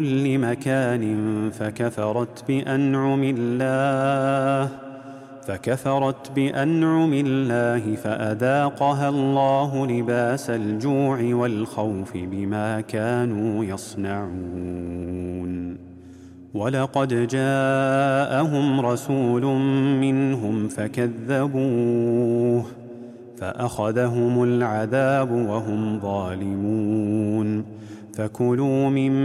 كل مكان فكفرت بأنعم الله فأذاقها الله لباس الجوع والخوف بما كانوا يصنعون. ولقد جاءهم رسول منهم فكذبوه فأخذهم العذاب وهم ظالمون. فكلوا مما